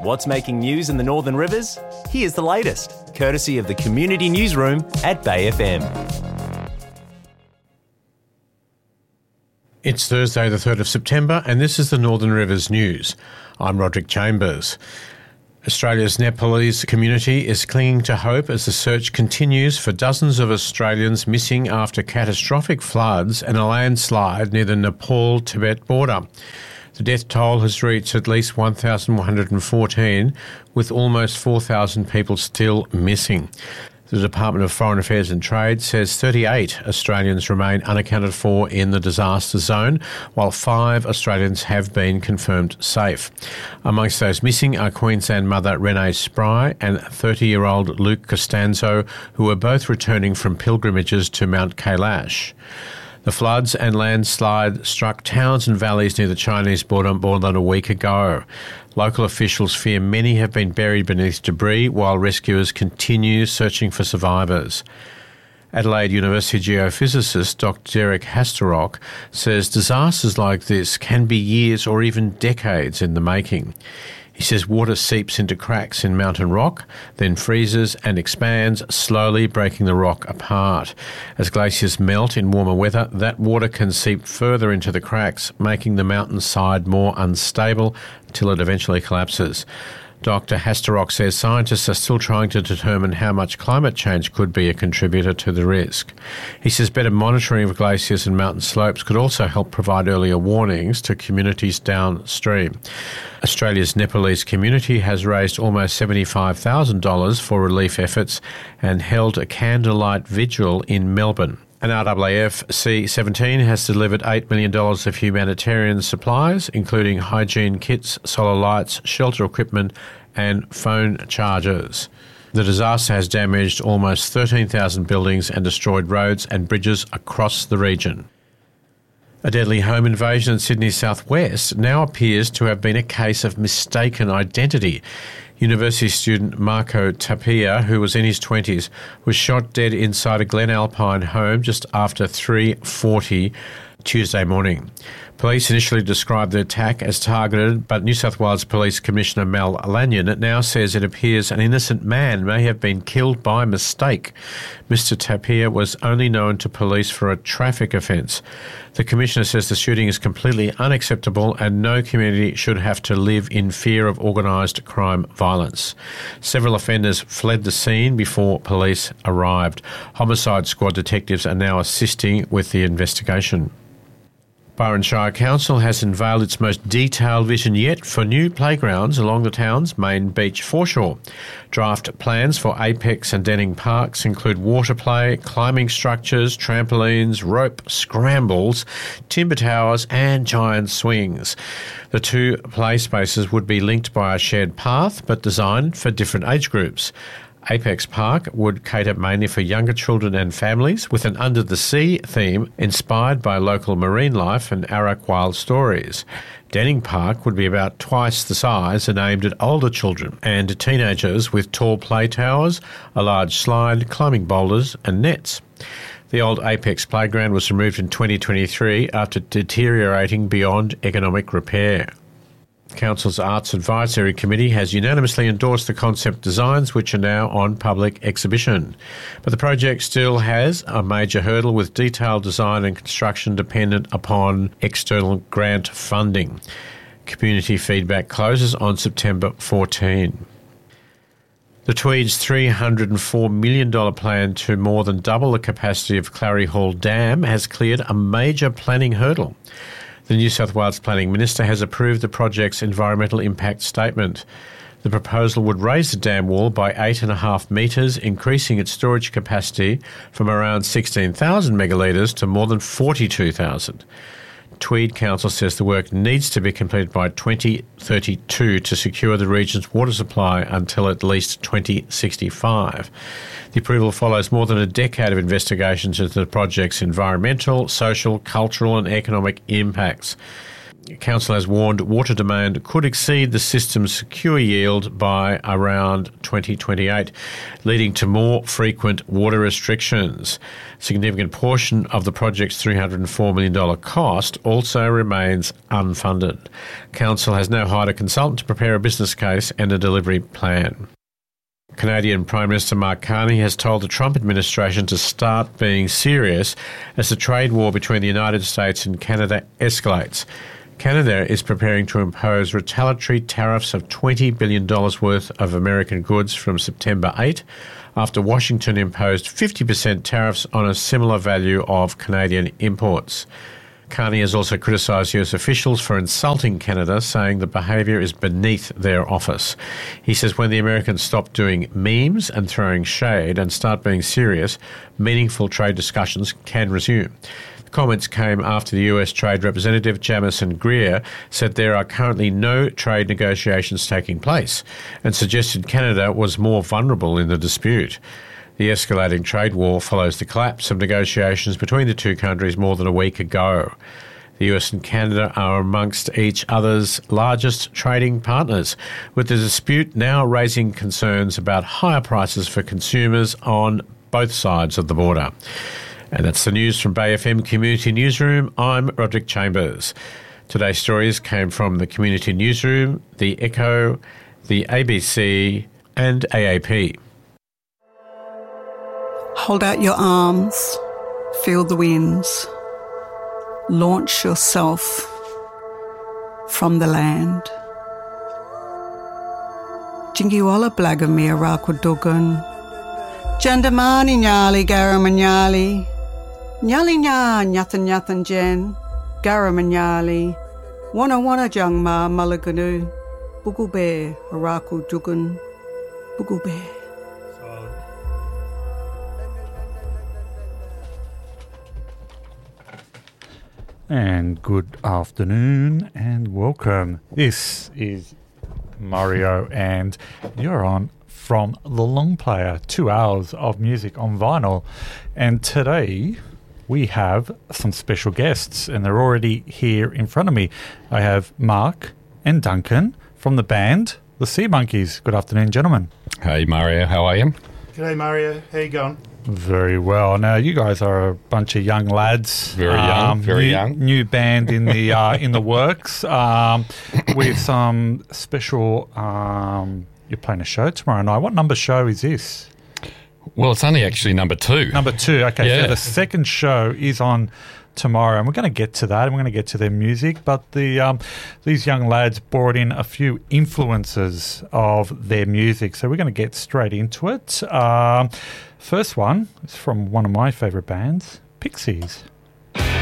What's making news in the Northern Rivers? Here's the latest, courtesy of the Community Newsroom at Bay FM. It's Thursday the 3rd of September and this is the Northern Rivers News. I'm Roderick Chambers. Australia's Nepalese community is clinging to hope as the search continues for dozens of Australians missing after catastrophic floods and a landslide near the Nepal-Tibet border. The death toll has reached at least 1,114, with almost 4,000 people still missing. The Department of Foreign Affairs and Trade says 38 Australians remain unaccounted for in the disaster zone, while 5 Australians have been confirmed safe. Amongst those missing are Queensland mother Renee Spry and 30-year-old Luke Costanzo, who were both returning from pilgrimages to Mount Kailash. The floods and landslide struck towns and valleys near the Chinese border more than a week ago. Local officials fear many have been buried beneath debris while rescuers continue searching for survivors. Adelaide University geophysicist Dr. Derek Hasterrock says disasters like this can be years or even decades in the making. He says water seeps into cracks in mountain rock, then freezes and expands, slowly breaking the rock apart. As glaciers melt in warmer weather, that water can seep further into the cracks, making the mountainside more unstable until it eventually collapses. Dr. Hasterrock says scientists are still trying to determine how much climate change could be a contributor to the risk. He says better monitoring of glaciers and mountain slopes could also help provide earlier warnings to communities downstream. Australia's Nepalese community has raised almost $75,000 for relief efforts and held a candlelight vigil in Melbourne. And RAAF C-17 has delivered $8 million of humanitarian supplies, including hygiene kits, solar lights, shelter equipment and phone chargers. The disaster has damaged almost 13,000 buildings and destroyed roads and bridges across the region. A deadly home invasion in Sydney's southwest now appears to have been a case of mistaken identity. University student Marco Tapia, who was in his 20s, was shot dead inside a Glen Alpine home just after 3:40 Tuesday morning. Police initially described the attack as targeted, but New South Wales Police Commissioner Mel Lanyon now says it appears an innocent man may have been killed by mistake. Mr. Tapia was only known to police for a traffic offence. The Commissioner says the shooting is completely unacceptable and no community should have to live in fear of organised crime violence. Several offenders fled the scene before police arrived. Homicide Squad detectives are now assisting with the investigation. Byron Shire Council has unveiled its most detailed vision yet for new playgrounds along the town's main beach foreshore. Draft plans for Apex and Denning Parks include water play, climbing structures, trampolines, rope scrambles, timber towers and giant swings. The two play spaces would be linked by a shared path but designed for different age groups. Apex Park would cater mainly for younger children and families with an under-the-sea theme inspired by local marine life and Arak wild stories. Denning Park would be about twice the size and aimed at older children and teenagers with tall play towers, a large slide, climbing boulders and nets. The old Apex playground was removed in 2023 after deteriorating beyond economic repair. Council's Arts Advisory Committee has unanimously endorsed the concept designs, which are now on public exhibition. But the project still has a major hurdle, with detailed design and construction dependent upon external grant funding. Community feedback closes on September 14. The Tweed's $304 million plan to more than double the capacity of Clarrie Hall Dam has cleared a major planning hurdle. The New South Wales Planning Minister has approved the project's environmental impact statement. The proposal would raise the dam wall by 8.5 metres, increasing its storage capacity from around 16,000 megalitres to more than 42,000. Tweed Council says the work needs to be completed by 2032 to secure the region's water supply until at least 2065. The approval follows more than a decade of investigations into the project's environmental, social, cultural and economic impacts. Council has warned water demand could exceed the system's secure yield by around 2028, leading to more frequent water restrictions. A significant portion of the project's $304 million cost also remains unfunded. Council has now hired a consultant to prepare a business case and a delivery plan. Canadian Prime Minister Mark Carney has told the Trump administration to start being serious as the trade war between the United States and Canada escalates. Canada is preparing to impose retaliatory tariffs of $20 billion worth of American goods from September 8, after Washington imposed 50% tariffs on a similar value of Canadian imports. Carney has also criticised US officials for insulting Canada, saying the behaviour is beneath their office. He says when the Americans stop doing memes and throwing shade and start being serious, meaningful trade discussions can resume. The comments came after the US Trade Representative Jamieson Greer said there are currently no trade negotiations taking place and suggested Canada was more vulnerable in the dispute. The escalating trade war follows the collapse of negotiations between the two countries more than a week ago. The US and Canada are amongst each other's largest trading partners, with the dispute now raising concerns about higher prices for consumers on both sides of the border. And that's the news from Bay FM Community Newsroom. I'm Roderick Chambers. Today's stories came from the Community Newsroom, the Echo, the ABC and AAP. Hold out your arms, feel the winds, launch yourself from the land. Jingiwala blagamir rakudugun, Jandamani nyali garamanyali, Nyali nya nyathan nyathan jen, garamanyali, wana jangma malaganu, Bugube araku dugun, Bugube. And good afternoon and welcome. This is Mario and you're on From the Long Player, 2 hours of music on vinyl. And today we have some special guests and they're already here in front of me. I have Mark and Duncan from the band, the Sea Monkeys. Good afternoon, gentlemen. Hey Mario, how are you? G'day Mario, how you going? Very well. Now, you guys are a bunch of young lads. Very young. New band in the works with some special. You're playing a show tomorrow night. What number show is this? Well, it's only actually number 2. Number 2. Okay, yeah. So the second show is on tomorrow, and we're going to get to that, and we're going to get to their music. But these young lads brought in a few influences of their music, so we're going to get straight into it. First one is from one of my favourite bands, Pixies.